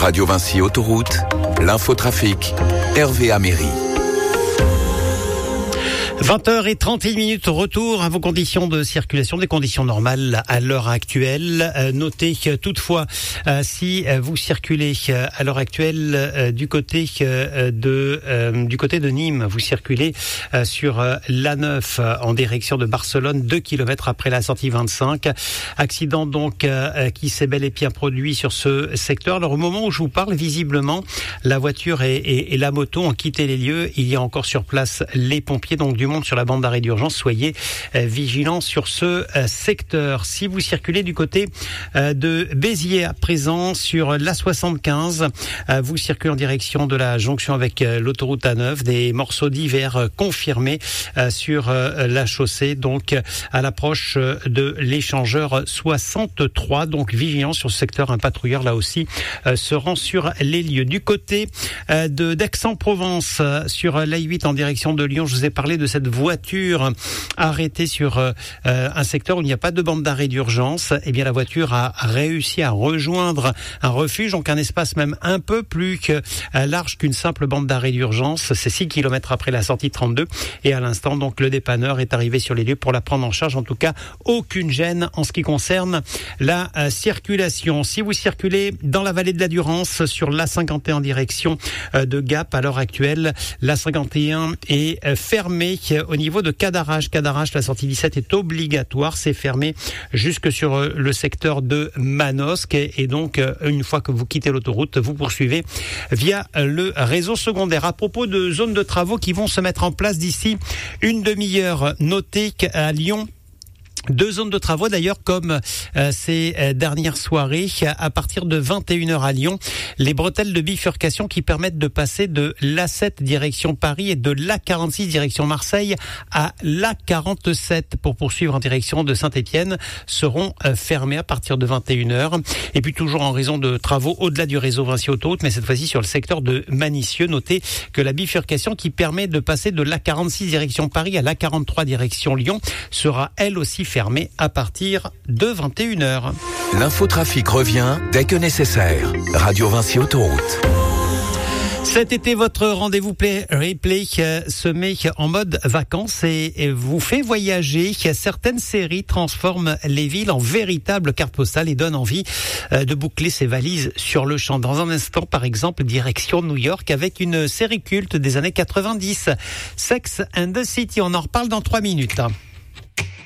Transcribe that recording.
Radio Vinci Autoroute, l'infotrafic, Hervé Améry. 20h31, retour à vos conditions de circulation, des conditions normales à l'heure actuelle. Notez toutefois, si vous circulez à l'heure actuelle du côté de Nîmes, vous circulez sur l'A9 en direction de Barcelone, 2 km après la sortie 25. Accident donc qui s'est bel et bien produit sur ce secteur. Alors au moment où je vous parle, visiblement, la voiture et la moto ont quitté les lieux. Il y a encore sur place les pompiers, donc du monde sur la bande d'arrêt d'urgence. Soyez vigilants sur ce secteur. Si vous circulez du côté de Béziers à présent sur l'A75, vous circulez en direction de la jonction avec l'autoroute A9, des morceaux divers confirmés sur la chaussée, donc à l'approche de l'échangeur 63. Donc vigilants sur ce secteur. Un patrouilleur là aussi se rend sur les lieux. Du côté d'Aix-en-Provence sur l'A8 en direction de Lyon, je vous ai parlé de cette voiture arrêtée sur un secteur où il n'y a pas de bande d'arrêt d'urgence. Eh bien, la voiture a réussi à rejoindre un refuge, donc un espace même un peu plus large qu'une simple bande d'arrêt d'urgence. C'est 6 km après la sortie 32. Et à l'instant, donc, le dépanneur est arrivé sur les lieux pour la prendre en charge. En tout cas, aucune gêne en ce qui concerne la circulation. Si vous circulez dans la vallée de la Durance sur l'A51 en direction de Gap, à l'heure actuelle, l'A51 est fermée au niveau de Cadarache. Cadarache, la sortie 17 est obligatoire. C'est fermé jusque sur le secteur de Manosque. Et donc, une fois que vous quittez l'autoroute, vous poursuivez via le réseau secondaire. À propos de zones de travaux qui vont se mettre en place d'ici une demi-heure, notez qu'à Lyon, 2 zones de travaux d'ailleurs comme ces dernières soirées à partir de 21h à Lyon. Les bretelles de bifurcation qui permettent de passer de l'A7 direction Paris et de l'A46 direction Marseille à l'A47 pour poursuivre en direction de Saint-Étienne seront fermées à partir de 21h. Et puis toujours en raison de travaux au-delà du réseau Vinci Autoroute, mais cette fois-ci sur le secteur de Manicieux. Notez que la bifurcation qui permet de passer de l'A46 direction Paris à l'A43 direction Lyon sera elle aussi fermé à partir de 21h. L'infotrafic revient dès que nécessaire. Radio Vinci Autoroute. Cet été, votre rendez-vous replay se met en mode vacances et vous fait voyager. Certaines séries transforment les villes en véritables cartes postales et donnent envie de boucler ses valises sur le champ. Dans un instant, par exemple, direction New York avec une série culte des années 90, Sex and the City. On en reparle dans 3 minutes.